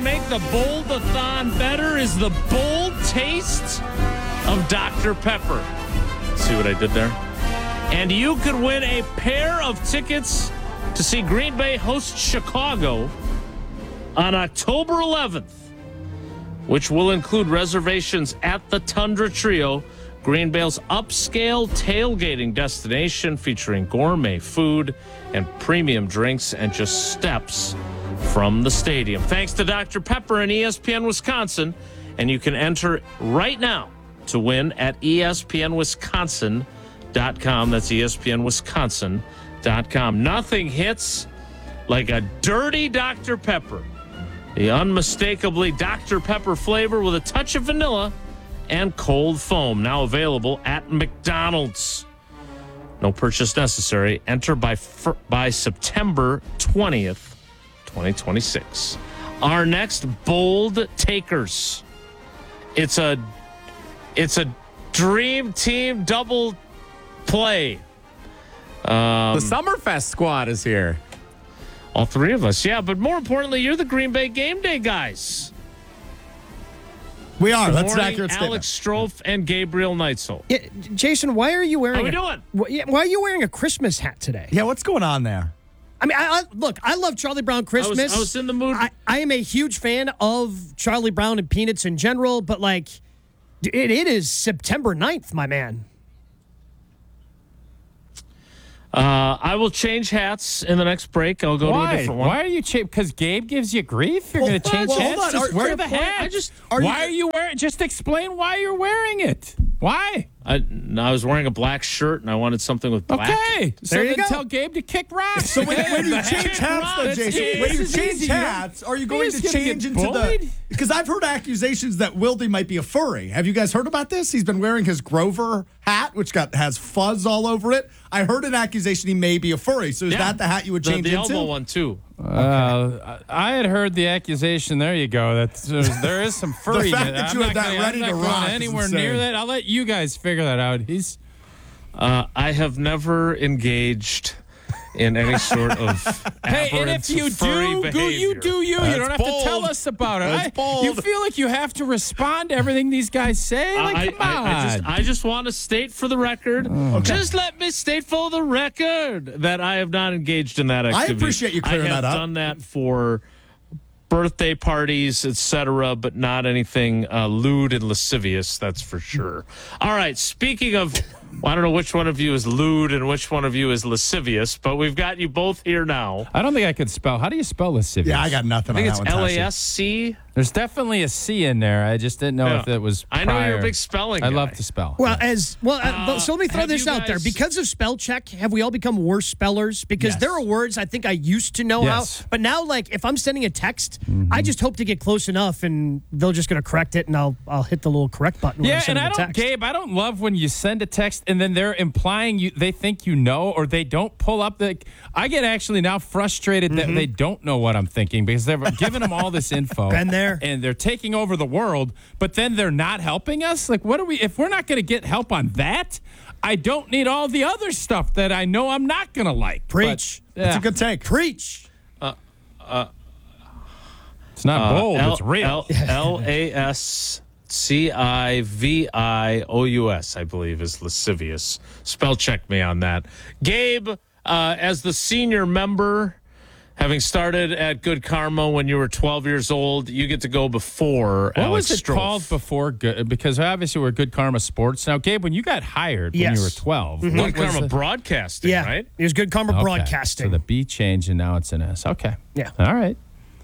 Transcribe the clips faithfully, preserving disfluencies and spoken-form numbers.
make the Bold-a-thon better is the bold taste of Doctor Pepper. See what I did there? And you could win a pair of tickets to see Green Bay host Chicago on October eleventh, which will include reservations at the Tundra Trio, Green Bay's upscale tailgating destination featuring gourmet food and premium drinks and just steps from the stadium. Thanks to Doctor Pepper and E S P N Wisconsin. And you can enter right now to win at E S P N Wisconsin dot com. That's E S P N Wisconsin dot com. Nothing hits like a dirty Doctor Pepper. The unmistakably Doctor Pepper flavor with a touch of vanilla and cold foam. Now available at McDonald's. No purchase necessary. Enter by fir- by September twentieth, twenty twenty-six. Our next bold takers. It's a it's a dream team double play. Um, the Summerfest squad is here. All three of us, yeah. But more importantly, you're the Green Bay game day guys. We are. Good That's morning, an accurate statement. Alex Strofe and Gabriel Neitzel. Yeah, Jason, why are you wearing? How we a, doing? Wh- yeah, why are you wearing a Christmas hat today? Yeah, what's going on there? I mean, I, I, look, I love Charlie Brown Christmas. I was, I was in the mood. I, I am a huge fan of Charlie Brown and Peanuts in general, but like, it, it is September ninth, my man. Uh, I will change hats in the next break. I'll go Why? to a different one. Why are you changing? Because Gabe gives you grief? You're Well, going to change well, hats? hold on. Just Are- wear are- the hat. I just- are you- why are you wearing? Just explain why you're wearing it. Why? I, I was wearing a black shirt and I wanted something with black. Okay. So There you then go. tell Gabe to kick rocks. So when, when you The change hat- hats, though, That's Jason, easy. when you This is change easy. hats, are you going just to gonna change get into bullied? the? Because I've heard accusations that Wildy might be a furry. Have you guys heard about this? He's been wearing his Grover hat, which got has fuzz all over it. I heard an accusation he may be a furry. So is Yeah. that the hat you would The, change the into? elbow one, too. Uh, I had heard the accusation. There you go. That there's, there is some furry. fact in it. that I'm you had not that gonna- ready I'm to not going rock is anywhere insane. near that. I'll let you guys figure that out. He's Uh, I have never engaged in any sort of Hey, and aberrant if you furry do, go, behavior. you do you. That's you don't have bold. to tell us about it. That's I- bold. You feel like you have to respond to everything these guys say? Like, I, come on. I, I just, I just want to state for the record, just let me state for the record that I have not engaged in that activity. appreciate you clearing I have that up. done that for birthday parties, et cetera, but not anything uh, lewd and lascivious, that's for sure. All right, speaking of, well, I don't know which one of you is lewd and which one of you is lascivious, but we've got you both here now. I don't think I could spell. How do you spell lascivious? Yeah, I got nothing I think on it's that one. L A S C. There's definitely a C in there. I just didn't know Yeah. if it was I know you're a prior. big spelling I guy. love to spell. Well, as well, uh, Uh, so let me throw have this you out there. guys- Because of spell check, have we all become worse spellers? Because Yes. there are words I think I used to know Yes. how, but now, like, if I'm sending a text, I just hope to get close enough, and they're just going to correct it, and I'll I'll hit the little correct button. when I'm Yeah, and sending I the don't, text. Gabe, I don't love when you send a text and then they're implying you they think you know or they don't pull up the. I get actually now frustrated that they don't know what I'm thinking because they're giving them all this info. Been there. And they're taking over the world, but then they're not helping us. Like, what are we? If we're not going to get help on that, I don't need all the other stuff that I know I'm not going to like. Preach. But, That's yeah. a good take. Preach. It's not bold. L- it's real. L- L A S C I V I O U S, I believe, is lascivious. Spell check me on that. Gabe, uh, as the senior member, having started at Good Karma when you were twelve years old, you get to go before What Alex was it Strofe. called before? Good, because obviously we're Good Karma Sports now. Gabe, when you got hired when Yes. you were twelve, Good what was Karma the- Broadcasting, Yeah, right? it was Good Karma Okay. Broadcasting. So the B changed and now it's an S. Okay. Yeah. All right.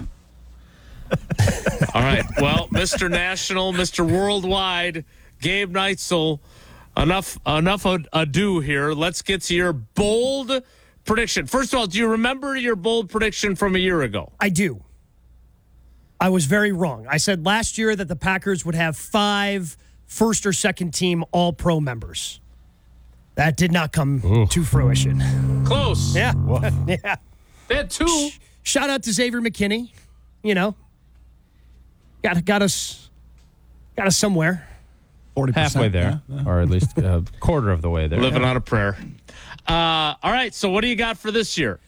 All right. Well, Mister National, Mister Worldwide, Gabe Neitzel, enough enough ado here. Let's get to your bold prediction. First of all, do you remember your bold prediction from a year ago? I do. I was very wrong. I said last year that the Packers would have five first or second team all pro members. That did not come to fruition. Close. Yeah. yeah. They had two. Shout out to Xavier McKinney. You know, got got us got us somewhere. forty percent. Halfway there, Yeah. or at least a quarter of the way there. Living on a prayer. Uh, all right. So what do you got for this year?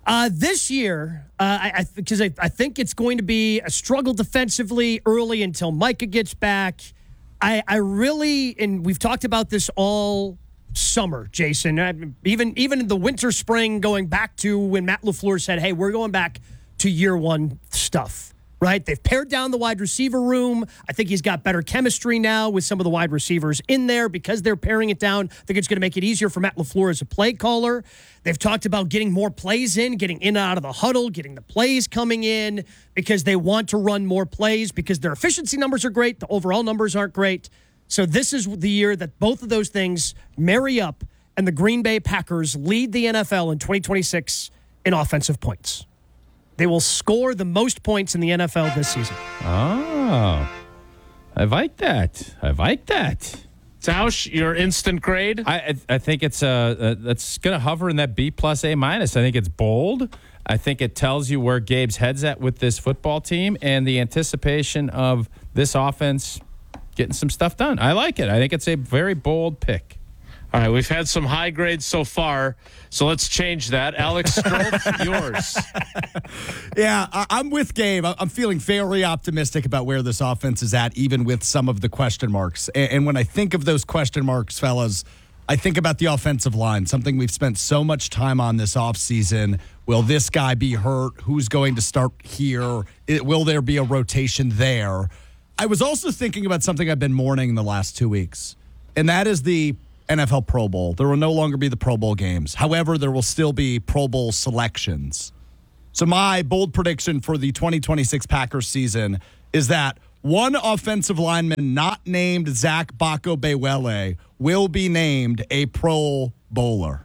Uh, this year, uh, I because I, I think it's going to be a struggle defensively early until Micah gets back. I, I really, and we've talked about this all summer, Jason. I, even even in the winter, spring, going back to when Matt LaFleur said, "Hey, we're going back to year one stuff." Right? They've pared down the wide receiver room. I think he's got better chemistry now with some of the wide receivers in there because they're paring it down. I think it's going to make it easier for Matt LaFleur as a play caller. They've talked about getting more plays in, getting in and out of the huddle, getting the plays coming in because they want to run more plays because their efficiency numbers are great. The overall numbers aren't great. So this is the year that both of those things marry up and the Green Bay Packers lead the N F L in twenty twenty-six in offensive points. They will score the most points in the N F L this season. Oh, I like that. I like that. Tausch, your instant grade? I I, I think it's uh it's going to hover in that B plus A minus. I think it's bold. I think it tells you where Gabe's head's at with this football team and the anticipation of this offense getting some stuff done. I like it. I think it's a very bold pick. All right, we've had some high grades so far, so let's change that. Alex Strofe, yours. Yeah, I- I'm with Gabe. I- I'm feeling very optimistic about where this offense is at, even with some of the question marks. And, and when I think of those question marks, fellas, I think about the offensive line, something we've spent so much time on this offseason. Will this guy be hurt? Who's going to start here? It, will there be a rotation there? I was also thinking about something I've been mourning the last two weeks, and that is the N F L Pro Bowl. There will no longer be the Pro Bowl games. However, there will still be Pro Bowl selections. So my bold prediction for the twenty twenty-six Packers season is that one offensive lineman not named Zach Bako-Bewele will be named a Pro Bowler.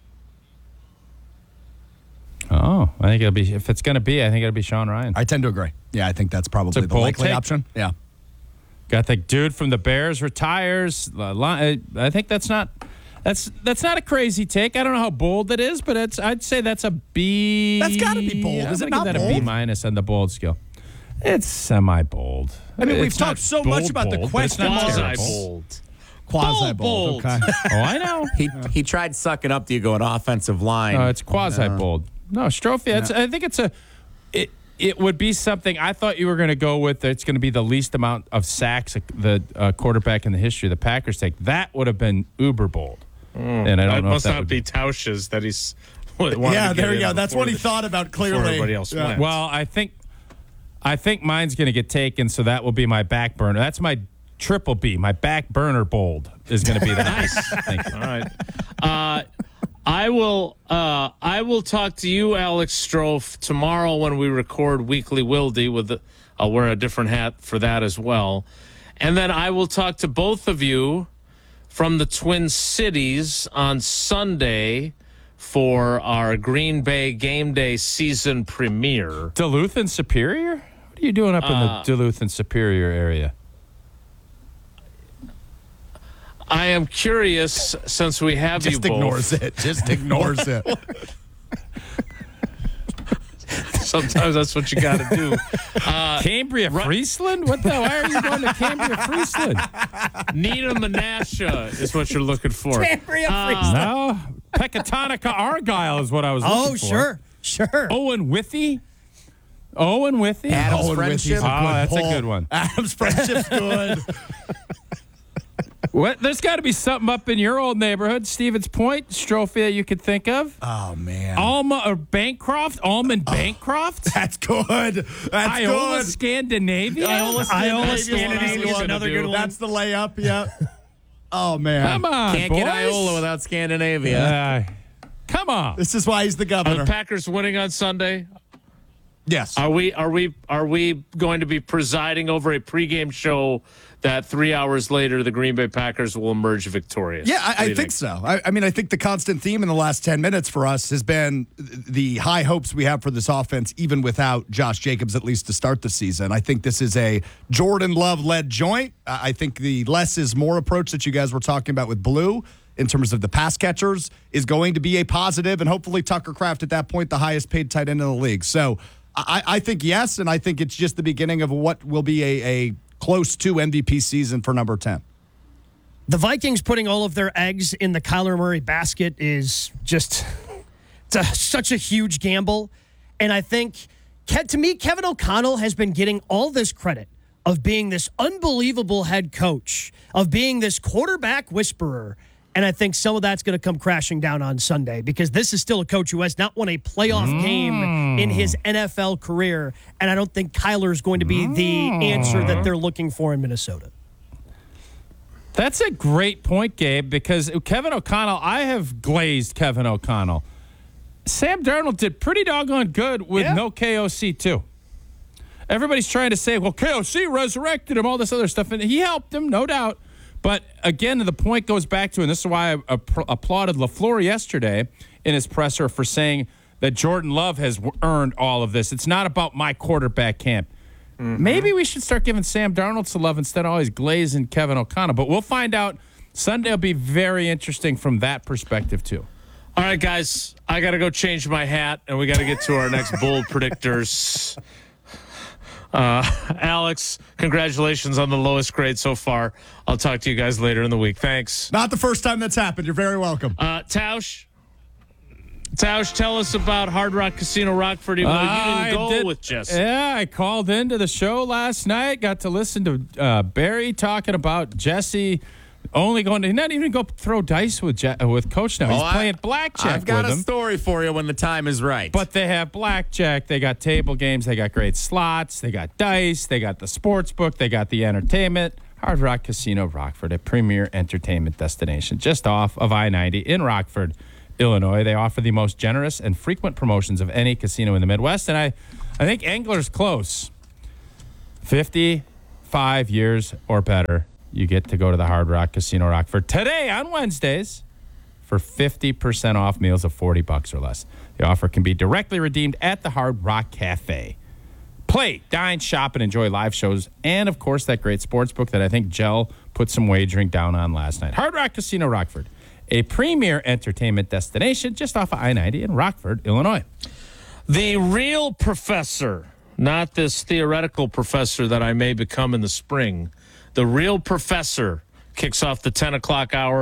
Oh, I think it'll be, if it's going to be, I think it'll be Sean Ryan. I tend to agree. Yeah, I think that's probably a the bold likely take. option. Yeah. Got the dude from the Bears retires. I think that's not that's that's not a crazy take. I don't know how bold it is, but it's I'd say that's a B. That's gotta be bold. I'm Is it gonna not give that bold? a B minus on the bold scale. It's semi bold. I mean, we've talked so much about the question marks. Quasi-bold. Quasi Bold, bold. bold. Okay. Oh, I know. He he tried sucking up to you going offensive line. No, it's quasi bold. No, Strophe. It's, I think it's a. It it would be something I thought you were going to go with. It's going to be the least amount of sacks the uh, quarterback in the history of the Packers take. That would have been uber bold. And I don't That know if must that not would be Tausch's that he's. wanted Yeah, to get there you in go. That's before what he the- thought about before clearly. everybody else Yeah. went. Well, I think I think mine's going to get taken, so that will be my back burner. That's my triple B. My back burner bold is going to be that. Nice. Thank you. All right. Uh, I will. Uh, I will talk to you, Alex Strofe, tomorrow when we record Weekly Wildy. With the, I'll wear a different hat for that as well, and then I will talk to both of you from the Twin Cities on Sunday for our Green Bay Game Day season premiere. Duluth and Superior? What are you doing up in the Duluth and Superior area? I am curious, since we have Just you ignores both. it. Just ignores it. Sometimes that's what you got to do. Uh, Cambria, Friesland? What the? Why are you going to Cambria, Friesland? Nina Menasha is what you're looking for. Cambria, Uh, Friesland. No, Pecatonica Argyle is what I was looking Oh, for. sure. Sure. Owen Withy? Owen Withy? Adam's Owen friendship. Withy's a Oh, that's a pull. good one. Adam's friendship's good. What? There's got to be something up in your old neighborhood, Stevens Point, Strophia, you could think of. Oh, man. Alma or Bancroft? Almond Bancroft? That's good. That's Iola good. Scandinavia? Iola Iola Scandinavia. Scandinavia is One. another good one. That's the layup. Yeah. Oh, man. Come on, Can't boys. get Iola without Scandinavia. Uh, come on. This is why he's the Are governor. the Packers winning on Sunday? Yes. Are we are we are we going to be presiding over a pregame show that three hours later the Green Bay Packers will emerge victorious? Yeah, What do I, I you think, so. I, I mean, I think the constant theme in the last ten minutes for us has been the high hopes we have for this offense, even without Josh Jacobs, at least to start the season. I think this is a Jordan Love-led joint. I I think the less is more approach that you guys were talking about with Blue in terms of the pass catchers is going to be a positive, and hopefully Tucker Kraft at that point, the highest paid tight end in the league. So I, I think yes, and I think it's just the beginning of what will be a, a close to M V P season for number ten. The Vikings putting all of their eggs in the Kyler Murray basket is just It's a, such a huge gamble. And I think, Ke- to me, Kevin O'Connell has been getting all this credit of being this unbelievable head coach, of being this quarterback whisperer. And I think some of that's going to come crashing down on Sunday because this is still a coach who has not won a playoff mm. game in his N F L career. And I don't think Kyler is going to be mm. the answer that they're looking for in Minnesota. That's a great point, Gabe, because Kevin O'Connell, I have glazed Kevin O'Connell. Sam Darnold did pretty doggone good with yeah. no K O C, too. Everybody's trying to say, well, K O C resurrected him, all this other stuff, and he helped him, no doubt. But again, the point goes back to, and this is why I app- applauded LaFleur yesterday in his presser for saying that Jordan Love has w- earned all of this. It's not about my quarterback camp. Mm-hmm. Maybe we should start giving Sam Darnold some love instead of always glazing Kevin O'Connell. But we'll find out. Sunday will be very interesting from that perspective, too. All right, guys, I got to go change my hat, and we got to get to our next bold predictors. Uh, Alex, congratulations on the lowest grade so far. I'll talk to you guys later in the week. Thanks. Not the first time that's happened. You're very welcome. Uh, Tausch, Tausch, tell us about Hard Rock Casino Rockford. Even though you didn't go did, with Jesse. Yeah, I called into the show last night. Got to listen to uh, Barry talking about Jesse only going to not even go throw dice with Je- with Coach now. He's oh, playing I, blackjack I've got with a him. story for you when the time is right. But they have blackjack. They got table games. They got great slots. They got dice. They got the sports book. They got the entertainment. Hard Rock Casino Rockford, a premier entertainment destination just off of I ninety in Rockford, Illinois. They offer the most generous and frequent promotions of any casino in the Midwest. And I, I think Angler's close. fifty-five years or better. You get to go to the Hard Rock Casino Rockford today on Wednesdays for fifty percent off meals of forty bucks or less. The offer can be directly redeemed at the Hard Rock Cafe. Play, dine, shop, and enjoy live shows, and, of course, that great sports book that I think Jell put some wagering down on last night. Hard Rock Casino Rockford, a premier entertainment destination just off of I ninety in Rockford, Illinois. The real professor, not this theoretical professor that I may become in the spring. The real professor kicks off the ten o'clock hour